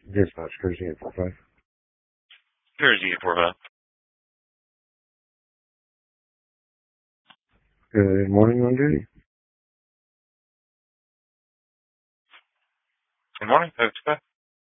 Dispatch, Jersey 845. Jersey 845. Good morning, on duty. Good morning. That's